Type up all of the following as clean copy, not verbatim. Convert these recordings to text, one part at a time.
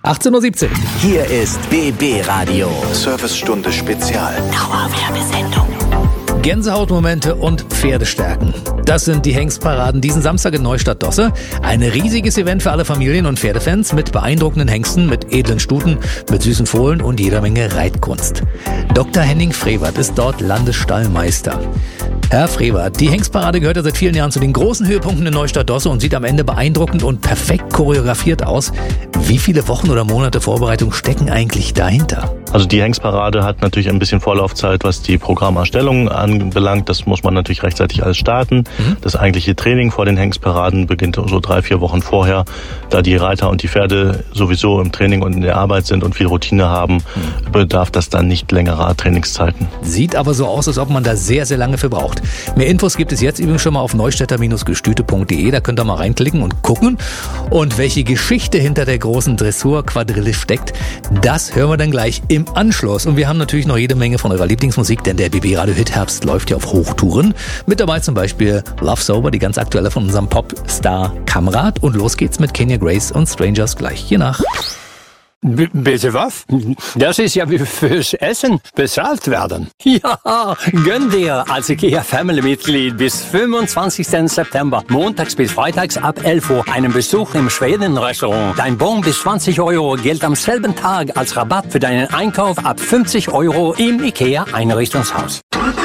18:17 Uhr. Hier ist BB Radio. Servicestunde Spezial. Dauerwerbesendung. Gänsehautmomente und Pferdestärken. Das sind die Hengstparaden diesen Samstag in Neustadt-Dosse. Ein riesiges Event für alle Familien- und Pferdefans mit beeindruckenden Hengsten, mit edlen Stuten, mit süßen Fohlen und jeder Menge Reitkunst. Dr. Henning Frevert ist dort Landesstallmeister. Herr Frevert, die Hengstparade gehört ja seit vielen Jahren zu den großen Höhepunkten in Neustadt-Dosse und sieht am Ende beeindruckend und perfekt choreografiert aus. Wie viele Wochen oder Monate Vorbereitung stecken eigentlich dahinter? Also die Hengstparade hat natürlich ein bisschen Vorlaufzeit, was die Programmerstellung anbelangt. Das muss man natürlich rechtzeitig alles starten. Das eigentliche Training vor den Hengstparaden beginnt so 3-4 Wochen vorher. Da die Reiter und die Pferde sowieso im Training und in der Arbeit sind und viel Routine haben, bedarf das dann nicht längerer Trainingszeiten. Sieht aber so aus, als ob man da sehr, sehr lange für braucht. Mehr Infos gibt es jetzt übrigens schon mal auf neustädter-gestüte.de. Da könnt ihr mal reinklicken und gucken. Und welche Geschichte hinter der großen Dressur-Quadrille steckt, das hören wir dann gleich im Anschluss. Und wir haben natürlich noch jede Menge von eurer Lieblingsmusik, denn der BB Radio Hit Herbst läuft ja auf Hochtouren. Mit dabei zum Beispiel Love Sober, die ganz aktuelle von unserem Popstar Kamrat. Und los geht's mit Kenya Grace und Strangers gleich hier nach. Bitte was? Das ist ja wie fürs Essen bezahlt werden. Ja, gönn dir als IKEA-Family-Mitglied bis 25. September, montags bis freitags ab 11 Uhr, einen Besuch im Schweden-Restaurant. Dein Bon bis 20 € gilt am selben Tag als Rabatt für deinen Einkauf ab 50 € im IKEA-Einrichtungshaus.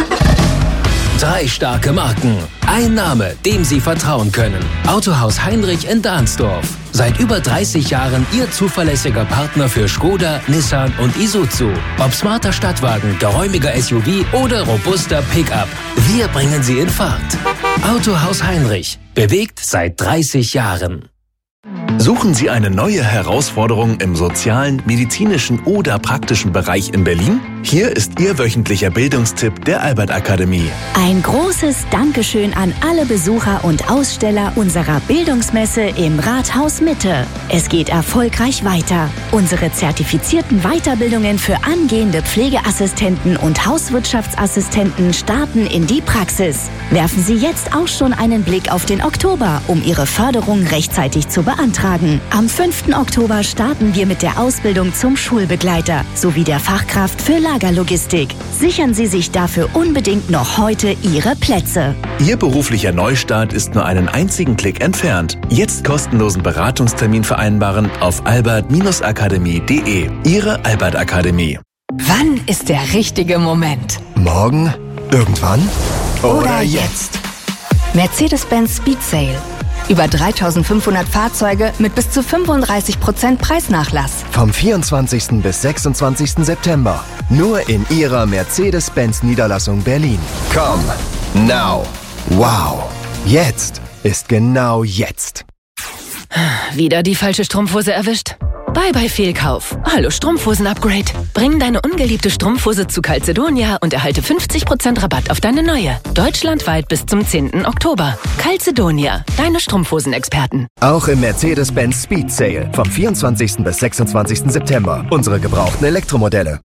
3 starke Marken. Ein Name, dem Sie vertrauen können. Autohaus Heinrich in Dahnsdorf. Seit über 30 Jahren Ihr zuverlässiger Partner für Skoda, Nissan und Isuzu. Ob smarter Stadtwagen, geräumiger SUV oder robuster Pickup. Wir bringen Sie in Fahrt. Autohaus Heinrich. Bewegt seit 30 Jahren. Suchen Sie eine neue Herausforderung im sozialen, medizinischen oder praktischen Bereich in Berlin? Hier ist Ihr wöchentlicher Bildungstipp der Albert-Akademie. Ein großes Dankeschön an alle Besucher und Aussteller unserer Bildungsmesse im Rathaus Mitte. Es geht erfolgreich weiter. Unsere zertifizierten Weiterbildungen für angehende Pflegeassistenten und Hauswirtschaftsassistenten starten in die Praxis. Werfen Sie jetzt auch schon einen Blick auf den Oktober, um Ihre Förderung rechtzeitig zu beantragen. Am 5. Oktober starten wir mit der Ausbildung zum Schulbegleiter sowie der Fachkraft für Lagerlogistik. Sichern Sie sich dafür unbedingt noch heute Ihre Plätze. Ihr beruflicher Neustart ist nur einen einzigen Klick entfernt. Jetzt kostenlosen Beratungstermin vereinbaren auf albert-akademie.de. Ihre Albert Akademie. Wann ist der richtige Moment? Morgen? Irgendwann? Oder jetzt? Mercedes-Benz Speed Sale. Über 3.500 Fahrzeuge mit bis zu 35% Preisnachlass. Vom 24. bis 26. September. Nur in Ihrer Mercedes-Benz-Niederlassung Berlin. Come now. Wow. Jetzt ist genau jetzt. Wieder die falsche Strumpfhose erwischt? Bye bye Fehlkauf. Hallo Strumpfhosen-Upgrade. Bring deine ungeliebte Strumpfhose zu Calzedonia und erhalte 50% Rabatt auf deine neue. Deutschlandweit bis zum 10. Oktober. Calzedonia, deine Strumpfhosen-Experten. Auch im Mercedes-Benz Speed Sale vom 24. bis 26. September. Unsere gebrauchten Elektromodelle.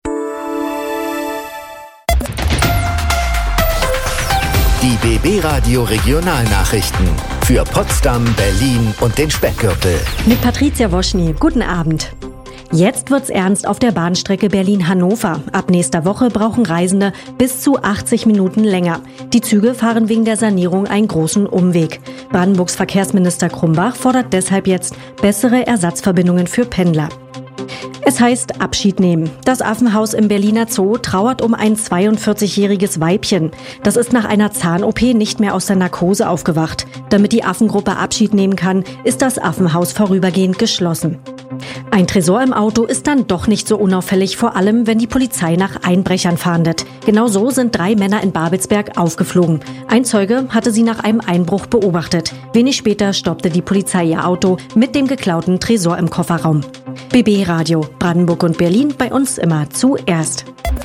Die BB Radio Regionalnachrichten für Potsdam, Berlin und den Speckgürtel. Mit Patricia Woschny. Guten Abend. Jetzt wird's ernst auf der Bahnstrecke Berlin-Hannover. Ab nächster Woche brauchen Reisende bis zu 80 Minuten länger. Die Züge fahren wegen der Sanierung einen großen Umweg. Brandenburgs Verkehrsminister Krumbach fordert deshalb jetzt bessere Ersatzverbindungen für Pendler. Es heißt Abschied nehmen. Das Affenhaus im Berliner Zoo trauert um ein 42-jähriges Weibchen. Das ist nach einer Zahn-OP nicht mehr aus der Narkose aufgewacht. Damit die Affengruppe Abschied nehmen kann, ist das Affenhaus vorübergehend geschlossen. Ein Tresor im Auto ist dann doch nicht so unauffällig, vor allem wenn die Polizei nach Einbrechern fahndet. Genau so sind 3 Männer in Babelsberg aufgeflogen. Ein Zeuge hatte sie nach einem Einbruch beobachtet. Wenig später stoppte die Polizei ihr Auto mit dem geklauten Tresor im Kofferraum. BB Radio, Brandenburg und Berlin, bei uns immer zuerst.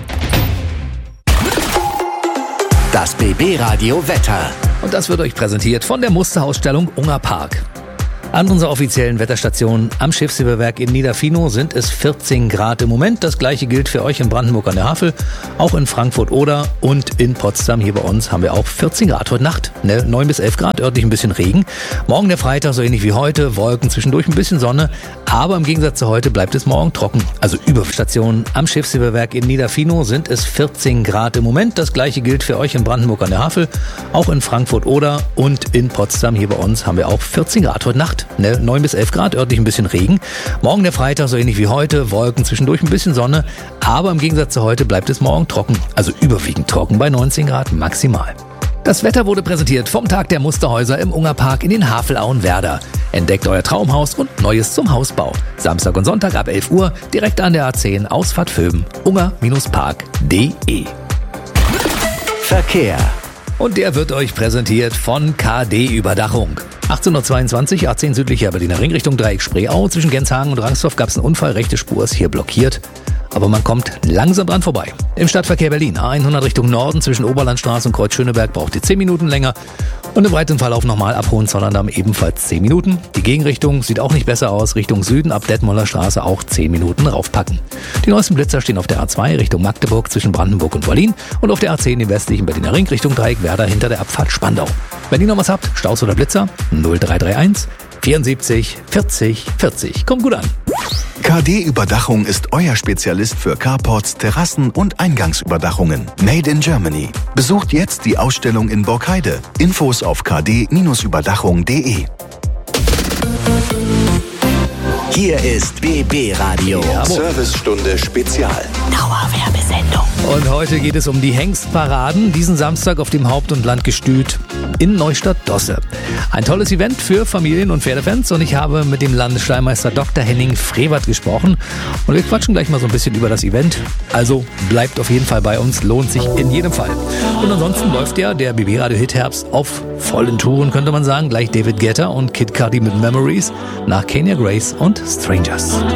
Das BB Radio Wetter. Und das wird euch präsentiert von der Musterausstellung Unger Park. An unserer offiziellen Wetterstation am Schiffshebewerk in Niederfino sind es 14 Grad im Moment. Das gleiche gilt für euch in Brandenburg an der Havel, auch in Frankfurt-Oder und in Potsdam. Hier bei uns haben wir auch 14 Grad heute Nacht, 9 bis 11 Grad, örtlich ein bisschen Regen. Morgen der Freitag so ähnlich wie heute, Wolken, zwischendurch ein bisschen Sonne, aber im Gegensatz zu heute bleibt es morgen trocken. Also über Station am Schiffshebewerk in Niederfino sind es 14 Grad im Moment. Das gleiche gilt für euch in Brandenburg an der Havel, auch in Frankfurt-Oder und in Potsdam. Hier bei uns haben wir auch 14 Grad heute Nacht. 9 bis 11 Grad, örtlich ein bisschen Regen. Morgen der Freitag so ähnlich wie heute, Wolken, zwischendurch ein bisschen Sonne, aber im Gegensatz zu heute bleibt es morgen trocken, also überwiegend trocken bei 19 Grad maximal. Das Wetter wurde präsentiert vom Tag der Musterhäuser im Ungerpark in den Havelauen Werder. Entdeckt euer Traumhaus und Neues zum Hausbau. Samstag und Sonntag ab 11 Uhr, direkt an der A10 Ausfahrt Vöben, unger-park.de. Verkehr. Und der wird euch präsentiert von KD Überdachung. 18:22 A10 südlicher Berliner Ring Richtung Dreieck Spreeau. Zwischen Genshagen und Rangsdorf gab es einen Unfall, rechte Spur ist hier blockiert. Aber man kommt langsam dran vorbei. Im Stadtverkehr Berlin A100 Richtung Norden zwischen Oberlandstraße und Kreuz Schöneberg braucht ihr 10 Minuten länger. Und im weiteren Verlauf nochmal ab Hohenzollern ebenfalls 10 Minuten. Die Gegenrichtung sieht auch nicht besser aus. Richtung Süden ab Detmolder Straße auch 10 Minuten raufpacken. Die neuesten Blitzer stehen auf der A2 Richtung Magdeburg zwischen Brandenburg und Berlin und auf der A10 im westlichen Berliner Ring Richtung Dreieck Werder hinter der Abfahrt Spandau. Wenn ihr noch was habt, Staus oder Blitzer, 0331 74 40 40. Kommt gut an. KD Überdachung ist euer Spezialist für Carports, Terrassen und Eingangsüberdachungen. Made in Germany. Besucht jetzt die Ausstellung in Borkheide. Infos auf kd-überdachung.de. Hier ist BB Radio. Servicestunde Spezial. Dauerwerbesendung. Und heute geht es um die Hengstparaden, diesen Samstag auf dem Haupt- und Landgestüt in Neustadt-Dosse. Ein tolles Event für Familien- und Pferdefans und ich habe mit dem Landesstallmeister Dr. Henning Frevert gesprochen und wir quatschen gleich mal so ein bisschen über das Event. Also bleibt auf jeden Fall bei uns, lohnt sich in jedem Fall. Und ansonsten läuft ja der BB Radio Hit Herbst auf vollen Touren, könnte man sagen. Gleich David Guetta und Kid Cudi mit Memories, nach Kenya Grace und Strangers.